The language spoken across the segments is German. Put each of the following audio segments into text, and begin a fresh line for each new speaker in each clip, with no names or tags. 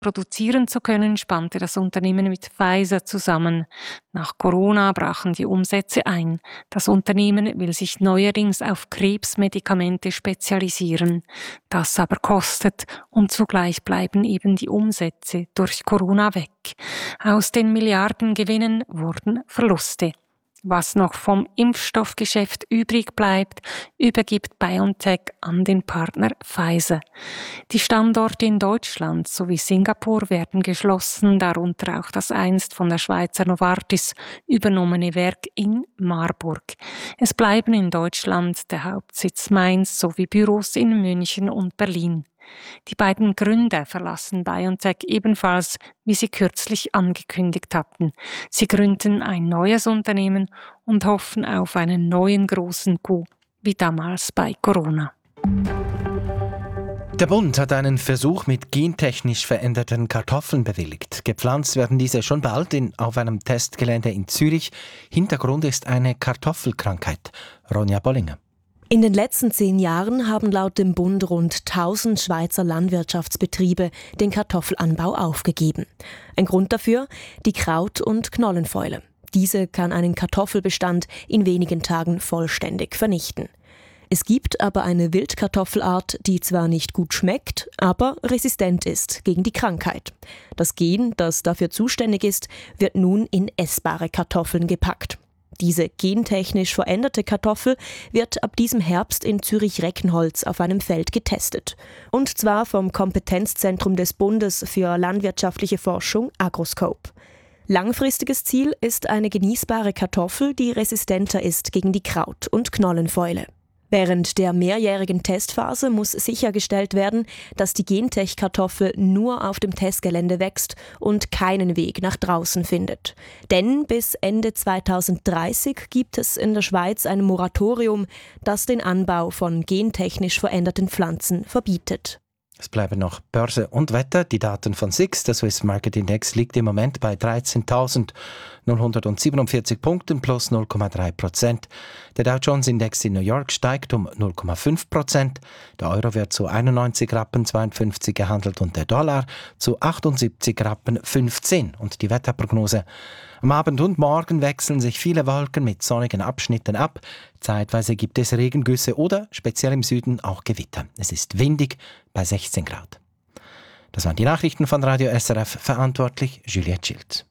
produzieren zu können, spannte das Unternehmen mit Pfizer zusammen. Nach Corona brachen die Umsätze ein. Das Unternehmen will sich neuerdings auf Krebsmedikamente spezialisieren. Das aber kostet und zugleich bleiben eben die Umsätze durch Corona weg. Aus den Milliardengewinnen wurden Verluste. Was noch vom Impfstoffgeschäft übrig bleibt, übergibt BioNTech an den Partner Pfizer. Die Standorte in Deutschland sowie Singapur werden geschlossen, darunter auch das einst von der Schweizer Novartis übernommene Werk in Marburg. Es bleiben in Deutschland der Hauptsitz Mainz sowie Büros in München und Berlin. Die beiden Gründer verlassen BioNTech ebenfalls, wie sie kürzlich angekündigt hatten. Sie gründen ein neues Unternehmen und hoffen auf einen neuen großen Coup, wie damals bei Corona.
Der Bund hat einen Versuch mit gentechnisch veränderten Kartoffeln bewilligt. Gepflanzt werden diese schon bald auf einem Testgelände in Zürich. Hintergrund ist eine Kartoffelkrankheit. Ronja Bollinger.
In den letzten 10 Jahren haben laut dem Bund rund 1000 Schweizer Landwirtschaftsbetriebe den Kartoffelanbau aufgegeben. Ein Grund dafür? Die Kraut- und Knollenfäule. Diese kann einen Kartoffelbestand in wenigen Tagen vollständig vernichten. Es gibt aber eine Wildkartoffelart, die zwar nicht gut schmeckt, aber resistent ist gegen die Krankheit. Das Gen, das dafür zuständig ist, wird nun in essbare Kartoffeln gepackt. Diese gentechnisch veränderte Kartoffel wird ab diesem Herbst in Zürich-Reckenholz auf einem Feld getestet. Und zwar vom Kompetenzzentrum des Bundes für landwirtschaftliche Forschung Agroscope. Langfristiges Ziel ist eine genießbare Kartoffel, die resistenter ist gegen die Kraut- und Knollenfäule. Während der mehrjährigen Testphase muss sichergestellt werden, dass die Gentech-Kartoffel nur auf dem Testgelände wächst und keinen Weg nach draußen findet. Denn bis Ende 2030 gibt es in der Schweiz ein Moratorium, das den Anbau von gentechnisch veränderten Pflanzen verbietet.
Es bleiben noch Börse und Wetter. Die Daten von SIX, der Swiss Market Index, liegt im Moment bei 13.047 Punkten plus 0,3%. Der Dow Jones Index in New York steigt um 0,5%. Der Euro wird zu 91,52 Rappen gehandelt und der Dollar zu 78,15 Rappen. Und die Wetterprognose: am Abend und Morgen wechseln sich viele Wolken mit sonnigen Abschnitten ab. Zeitweise gibt es Regengüsse oder speziell im Süden auch Gewitter. Es ist windig bei 16 Grad. Das waren die Nachrichten von Radio SRF, verantwortlich Juliette Schild.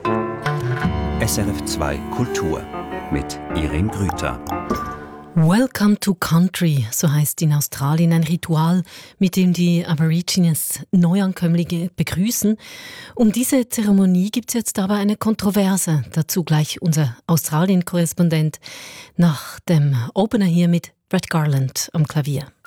SRF 2 Kultur mit Irene Grüter.
Welcome to Country, so heißt in Australien ein Ritual, mit dem die Aborigines Neuankömmlinge begrüßen. Um diese Zeremonie gibt es jetzt aber eine Kontroverse. Dazu gleich unser Australien-Korrespondent nach dem Opener hier mit Brett Garland am Klavier.